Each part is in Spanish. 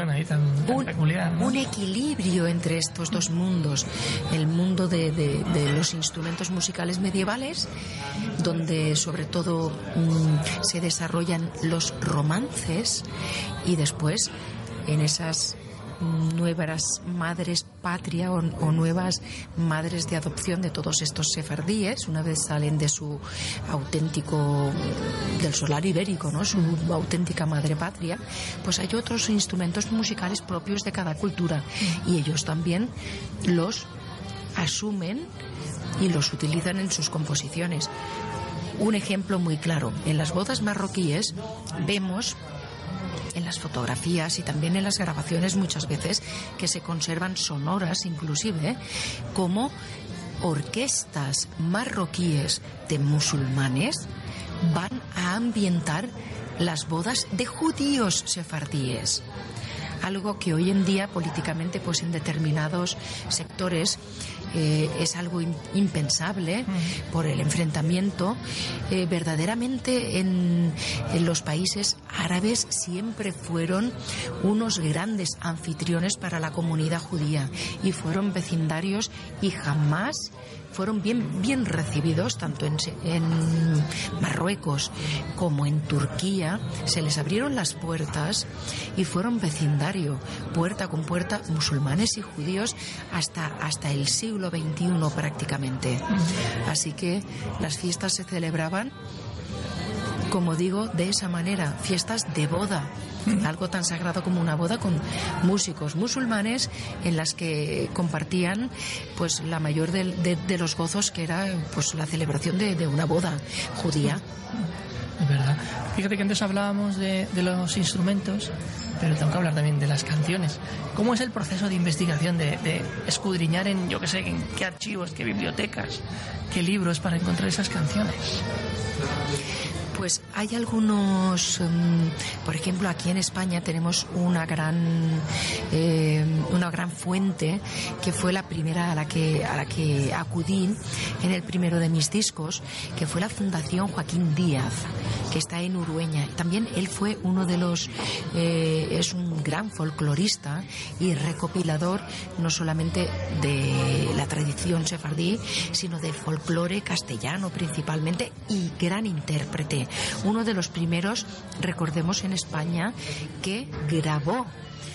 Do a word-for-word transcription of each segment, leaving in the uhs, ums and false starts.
tan ahí, tan, tan un, peculiar, ¿no? Un equilibrio entre estos dos mundos. El mundo de, de, de los instrumentos musicales medievales, donde sobre todo mmm, se desarrollan los romances, y después en esas nuevas madres patria o, o nuevas madres de adopción de todos estos sefardíes, una vez salen de su auténtico, del solar ibérico, ¿no? Su auténtica madre patria, pues hay otros instrumentos musicales propios de cada cultura, y ellos también los asumen y los utilizan en sus composiciones. Un ejemplo muy claro: en las bodas marroquíes vemos en las fotografías y también en las grabaciones muchas veces que se conservan sonoras, inclusive, como orquestas marroquíes de musulmanes van a ambientar las bodas de judíos sefardíes. Algo que hoy en día políticamente, pues en determinados sectores eh, es algo in, impensable uh-huh. por el enfrentamiento. Eh, verdaderamente en, en los países árabes siempre fueron unos grandes anfitriones para la comunidad judía, y fueron vecindarios y jamás fueron bien, bien recibidos, tanto en, en Marruecos como en Turquía. Se les abrieron las puertas y fueron vecindario, puerta con puerta, musulmanes y judíos, hasta, hasta el siglo veintiuno prácticamente. Así que las fiestas se celebraban, como digo, de esa manera, fiestas de boda, algo tan sagrado como una boda, con músicos musulmanes en las que compartían pues la mayor de, de, de los gozos, que era pues la celebración de, de una boda judía. Es verdad. Fíjate que antes hablábamos de, de los instrumentos, pero tengo que hablar también de las canciones. ¿Cómo es el proceso de investigación, de, de escudriñar en, yo qué sé, en qué archivos, qué bibliotecas, qué libros para encontrar esas canciones? Pues hay algunos, um, por ejemplo, aquí en España tenemos una gran eh, una gran fuente, que fue la primera a la que a la que acudí en el primero de mis discos, que fue la Fundación Joaquín Díaz, que está en Urueña. También él fue uno de los eh, es un gran folclorista y recopilador no solamente de la tradición sefardí, sino del folclore castellano principalmente, y gran intérprete. Uno de los primeros, recordemos, en España, que grabó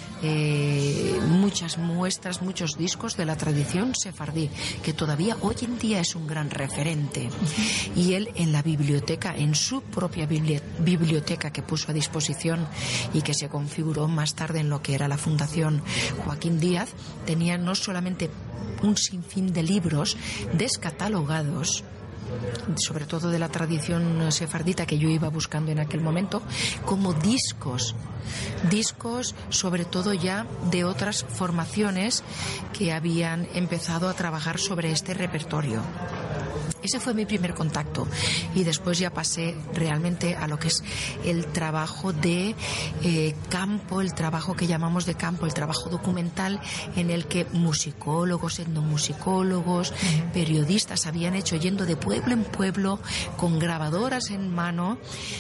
eh, muchas muestras, muchos discos de la tradición sefardí, que todavía hoy en día es un gran referente. Y él, en la biblioteca, en su propia bibli- biblioteca que puso a disposición y que se configuró más tarde en lo que era la Fundación Joaquín Díaz, tenía no solamente un sinfín de libros descatalogados, sobre todo de la tradición sefardita que yo iba buscando en aquel momento, como discos, discos sobre todo ya de otras formaciones que habían empezado a trabajar sobre este repertorio. Ese fue mi primer contacto, y después ya pasé realmente a lo que es el trabajo de eh, campo, el trabajo que llamamos de campo, el trabajo documental, en el que musicólogos, etnomusicólogos, periodistas habían hecho, yendo de pueblo en pueblo con grabadoras en mano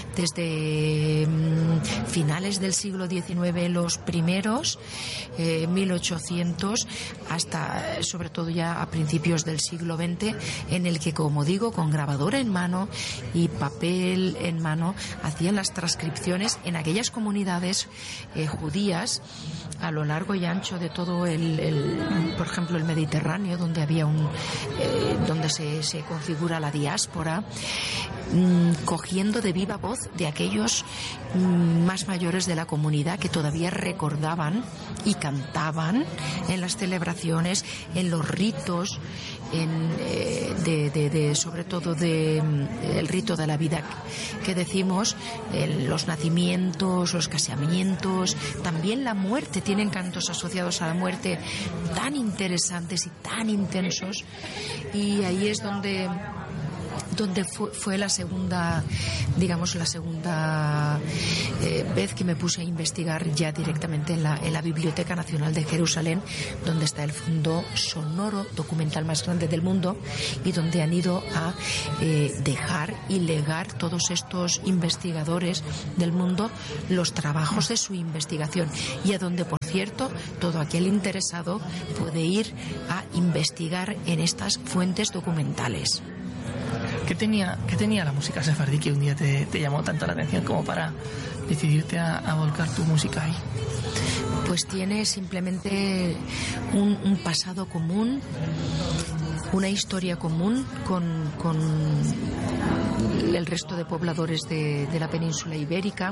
desde mmm, finales del siglo diecinueve, los primeros, eh, mil ochocientos, hasta sobre todo ya a principios del siglo veinte, en el que, como digo, con grabadora en mano y papel en mano, hacían las transcripciones en aquellas comunidades eh, judías a lo largo y ancho de todo el, el por ejemplo, el Mediterráneo, donde había un eh, donde se, se configura la diáspora, mmm, cogiendo de viva voz de aquellos mmm, más mayores de la comunidad, que todavía recordaban y cantaban en las celebraciones, en los ritos, en, eh, de, de, de sobre todo de el rito de la vida que decimos, eh, los nacimientos, los casamientos, también la muerte. Tienen cantos asociados a la muerte tan interesantes y tan intensos, y ahí es donde donde fue, fue la segunda, digamos, la segunda eh, vez que me puse a investigar ya directamente en la, en la Biblioteca Nacional de Jerusalén, donde está el fondo sonoro documental más grande del mundo, y donde han ido a eh, dejar y legar todos estos investigadores del mundo los trabajos de su investigación, y a donde, por cierto, todo aquel interesado puede ir a investigar en estas fuentes documentales. ¿Qué tenía, qué tenía la música sefardí que un día te, te llamó tanto la atención como para decidirte a, a volcar tu música ahí? Pues tiene simplemente un, un pasado común, una historia común con, con el resto de pobladores de, de la península ibérica,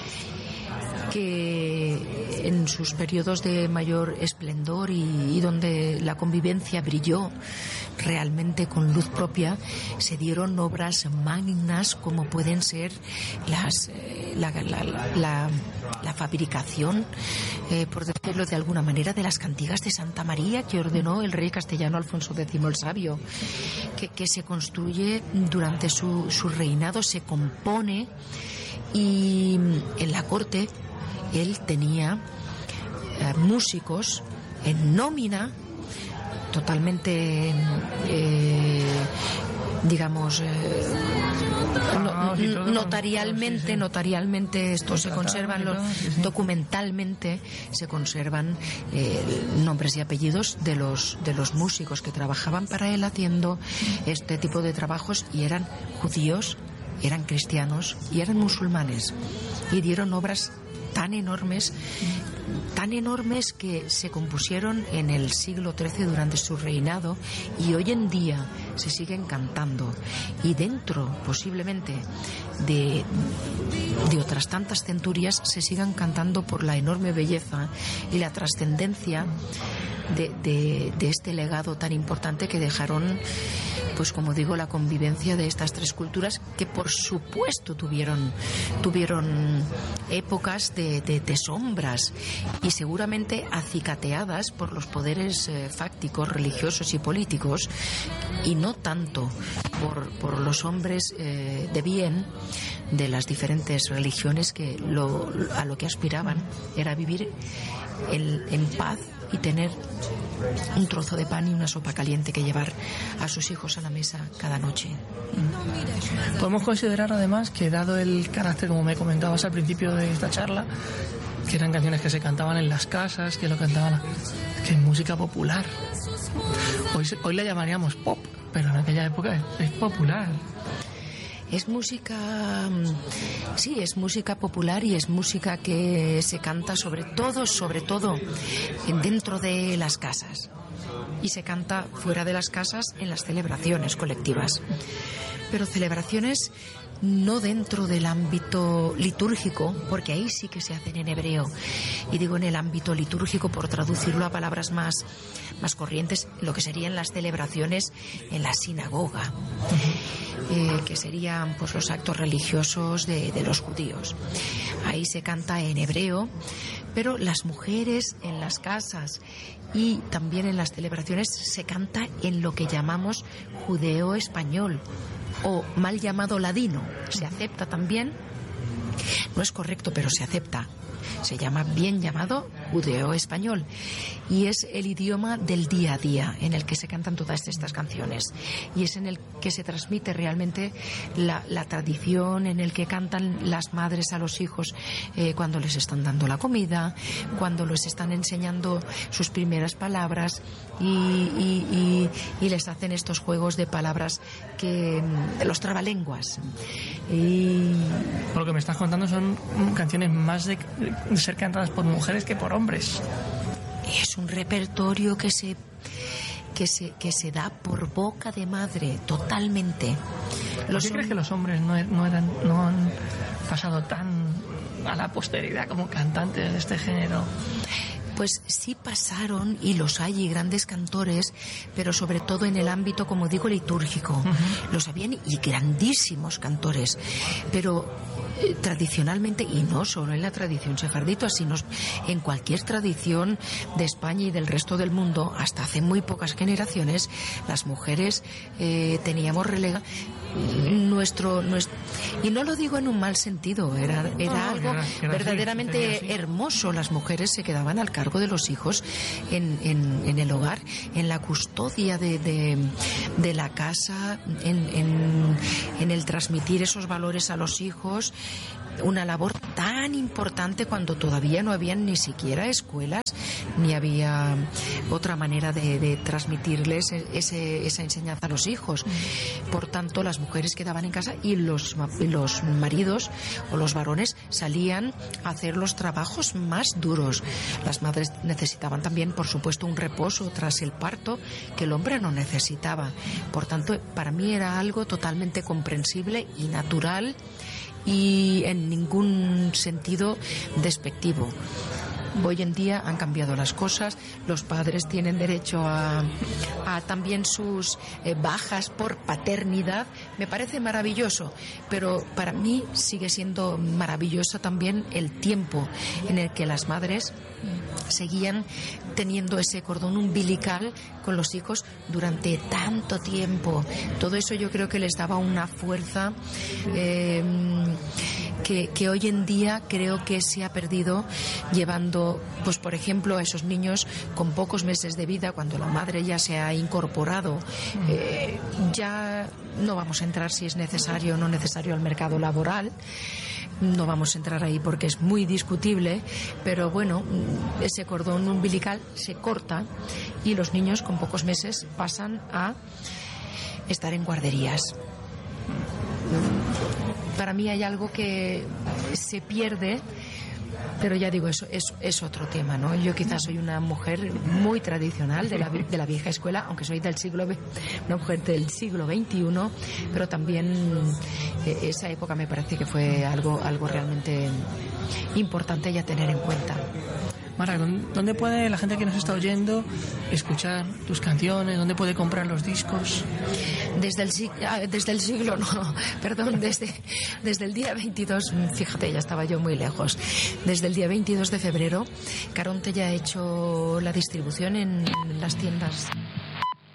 que en sus periodos de mayor esplendor y, y donde la convivencia brilló realmente con luz propia, se dieron obras magnas como pueden ser las eh, la, la, la, la, la fabricación, eh, por decirlo de alguna manera, de las cantigas de Santa María que ordenó el rey castellano Alfonso X el Sabio, que, que se construye durante su, su reinado, se compone, y en la corte él tenía eh, músicos en nómina, totalmente, eh, digamos, eh, no, notarialmente, notarialmente esto se conservan, los, documentalmente se conservan eh, nombres y apellidos de los de los músicos que trabajaban para él haciendo este tipo de trabajos, y eran judíos, eran cristianos y eran musulmanes, y dieron obras tan enormes, tan enormes que se compusieron en el siglo trece durante su reinado, y hoy en día se siguen cantando, y dentro posiblemente de, de otras tantas centurias se sigan cantando por la enorme belleza y la trascendencia de, de, de este legado tan importante que dejaron, pues como digo, la convivencia de estas tres culturas, que por supuesto tuvieron tuvieron épocas de, de, de sombras, y seguramente acicateadas por los poderes eh, fácticos, religiosos y políticos, y no tanto por, por los hombres eh, de bien de las diferentes religiones, que lo, a lo que aspiraban era vivir en, en paz y tener un trozo de pan y una sopa caliente que llevar a sus hijos a la mesa cada noche. Podemos considerar además que, dado el carácter, como me comentabas al principio de esta charla, que eran canciones que se cantaban en las casas, que lo cantaban, que es música popular. Hoy, hoy la llamaríamos pop, pero en aquella época es, es popular. Es música, sí, es música popular, y es música que se canta sobre todo, sobre todo dentro de las casas, y se canta fuera de las casas en las celebraciones colectivas, pero celebraciones no dentro del ámbito litúrgico, porque ahí sí que se hacen en hebreo, y digo en el ámbito litúrgico por traducirlo a palabras más, más corrientes, lo que serían las celebraciones en la sinagoga, eh, que serían pues los actos religiosos de, de los judíos. Ahí se canta en hebreo, pero las mujeres en las casas y también en las celebraciones se canta en lo que llamamos judeo-español, o mal llamado ladino. Se acepta también, no es correcto, pero se acepta. Se llama bien llamado judeo-español, y es el idioma del día a día en el que se cantan todas estas canciones, y es en el que se transmite realmente la, la tradición, en el que cantan las madres a los hijos eh, cuando les están dando la comida, cuando les están enseñando sus primeras palabras, y, y, y, y les hacen estos juegos de palabras, que los trabalenguas. Y por lo que me estás contando, son canciones más de, de ser cantadas por mujeres que por hombres. Es un repertorio que se que se que se da por boca de madre totalmente. ¿Por qué crees que los hombres no, no eran no han pasado tan a la posteridad como cantantes de este género? Pues sí pasaron, y los hay, y grandes cantores, pero sobre todo en el ámbito, como digo, litúrgico. Uh-huh. Los habían, y grandísimos cantores, pero eh, tradicionalmente, y no solo en la tradición sefardita, sino en cualquier tradición de España y del resto del mundo, hasta hace muy pocas generaciones, las mujeres eh, teníamos relega nuestro, nuestro, y no lo digo en un mal sentido, era, era no, algo era, era verdaderamente así, hermoso. Las mujeres se quedaban al cargo de los hijos en, en, en el hogar, en la custodia de, de, de la casa, en, en, en el transmitir esos valores a los hijos, una labor tan importante cuando todavía no habían ni siquiera escuelas, ni había otra manera de, de transmitirles ese, esa enseñanza a los hijos. Por tanto, las mujeres quedaban en casa y los, los maridos o los varones salían a hacer los trabajos más duros. Las madres necesitaban también, por supuesto, un reposo tras el parto que el hombre no necesitaba. Por tanto, para mí era algo totalmente comprensible y natural y en ningún sentido despectivo. Hoy en día han cambiado las cosas, los padres tienen derecho a, a también sus eh, bajas por paternidad. Me parece maravilloso, pero para mí sigue siendo maravilloso también el tiempo en el que las madres seguían teniendo ese cordón umbilical con los hijos durante tanto tiempo. Todo eso yo creo que les daba una fuerza eh, que, que hoy en día creo que se ha perdido, llevando, pues por ejemplo, a esos niños con pocos meses de vida, cuando la madre ya se ha incorporado. Eh, ya no vamos a entrar si es necesario o no necesario al mercado laboral. No vamos a entrar ahí porque es muy discutible, pero bueno, ese cordón umbilical se corta y los niños con pocos meses pasan a estar en guarderías. Para mí hay algo que se pierde, pero ya digo, eso es, es otro tema, ¿no? Yo quizás soy una mujer muy tradicional de la, de la vieja escuela, aunque soy del siglo una mujer del siglo veintiuno, pero también eh, esa época me parece que fue algo, algo realmente importante ya tener en cuenta. Mara, ¿dónde puede la gente que nos está oyendo escuchar tus canciones? ¿Dónde puede comprar los discos? Desde el, desde el siglo, no, perdón, desde, desde el día veintidós, fíjate, ya estaba yo muy lejos. Desde el día veintidós de febrero, Caronte ya ha hecho la distribución en las tiendas